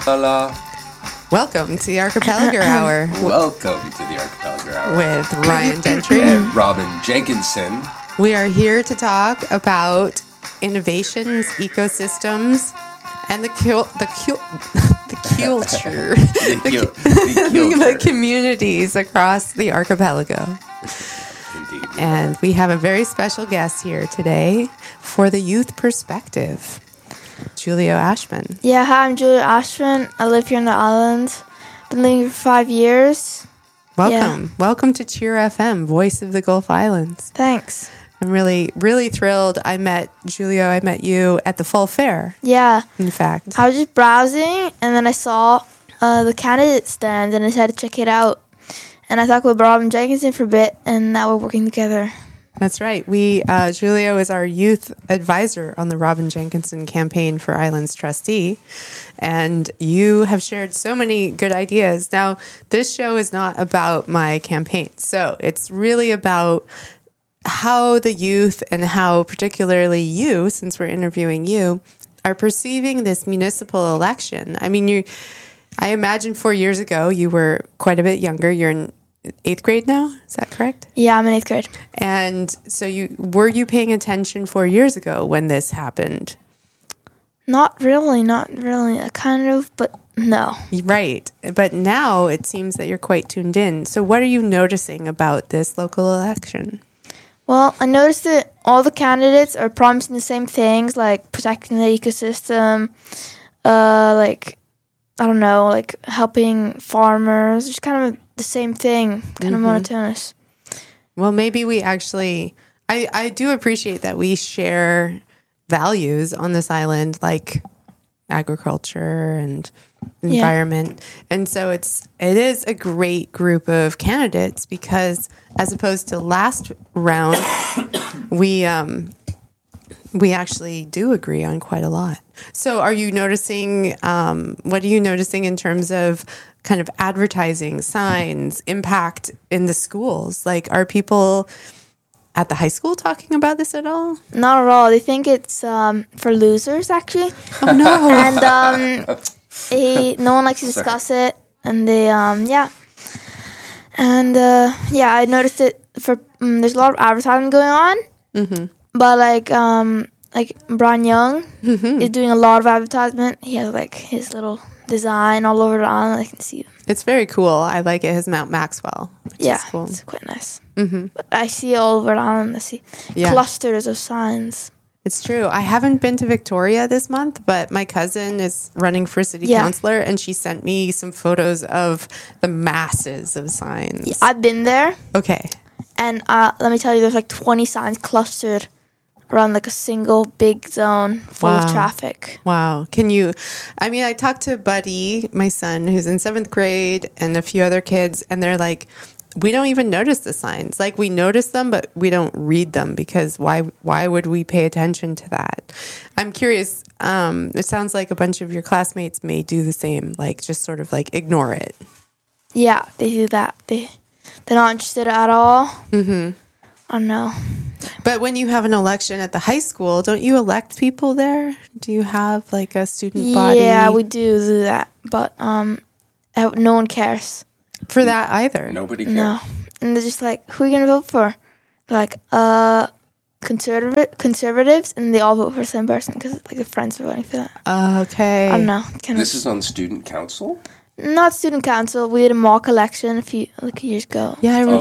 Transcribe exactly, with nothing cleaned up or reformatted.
La. Welcome to the Archipelago Hour Welcome to the Archipelago Hour with Ryan Gentry. and Robin Jenkinson. We are here to talk about innovations, ecosystems, and the cul- the cul- the culture, The, the, cul- the, the culture. communities across the archipelago. Indeed. And we have a very special guest here today for the youth perspective, Julio Ashman. Yeah, hi, I'm Julia Ashman. I live here in the islands. Been living here for five years. Welcome. Welcome to Cheer F M, Voice of the Gulf Islands. Thanks. I'm really, really thrilled. I met Julio, I met you at the Fall Fair, Yeah, in fact. I was just browsing, and then I saw uh, the candidate stand, and I decided to check it out. And I talked with Robin Jenkinson for a bit, and now we're working together. That's right. We uh, Julio is our youth advisor on the Robin Jenkinson campaign for Islands Trustee, and you have shared so many good ideas. Now, this show is not about my campaign, so it's really about how the youth and how particularly you, since we're interviewing you, are perceiving this municipal election. I mean, you. I imagine four years ago you were quite a bit younger. You're in eighth grade now. Is that correct? Yeah, I'm in eighth grade. And so you were you paying attention four years ago when this happened? Not really, not really. I kind of, but no. Right. But now it seems that you're quite tuned in. So what are you noticing about this local election? Well, I noticed that all the candidates are promising the same things, like protecting the ecosystem, uh, like, I don't know, like helping farmers, just kind of the same thing, kind of monotonous. Well, maybe we actually, I, I do appreciate that we share values on this island, like agriculture and environment. And so it's, it is a great group of candidates because as opposed to last round, we, um, we actually do agree on quite a lot. So are you noticing, um, what are you noticing in terms of kind of advertising, signs, impact in the schools? Like, are people at the high school talking about this at all? Not at all. They think it's um, for losers, actually. Oh, no. And um, they, no one likes to discuss it. And they, um, yeah. And, uh, yeah, I noticed it for, um, there's a lot of advertising going on. Mm-hmm. But, like, um, like Brian Young Mm-hmm. is doing a lot of advertisement. He has, like, his little design all over the island. I can see it. It's very cool. I like it. His Mount Maxwell, which Yeah, is cool. it's quite nice. Mm-hmm. But I see it all over the island. I see Yeah. clusters of signs. It's true. I haven't been to Victoria this month, but my cousin is running for city Yeah. councilor, and she sent me some photos of the masses of signs. Yeah, I've been there. Okay. And uh, let me tell you, there's like twenty signs clustered around like a single big zone full Wow. of traffic. Wow. Can you, I mean, I talked to Buddy, my son, who's in seventh grade, and a few other kids, and they're like, we don't even notice the signs. Like, we notice them, but we don't read them because why, why would we pay attention to that? I'm curious. Um, it sounds like a bunch of your classmates may do the same, like just sort of like ignore it. Yeah, they do that. They, they're not interested at all. Mm-hmm. I don't know. But when you have an election at the high school, don't you elect people there? Do you have like a student body? Yeah, we do do that. But um, uh, no one cares. For that either. Nobody cares. No. And they're just like, who are you going to vote for? They're like, uh, conservative conservatives, and they all vote for the same person because like the friends are voting for that. Okay. I don't know. Kind This of is on student council? not student council. We had a mock election a few like years ago. Yeah, I remember.